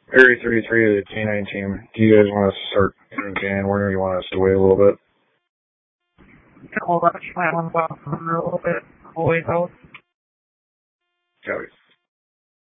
Area 33 of the K9 team. Do you guys want to start in January, or you want us to wait a little bit? Hold up, I want to go for a little bit. Always out. Copy.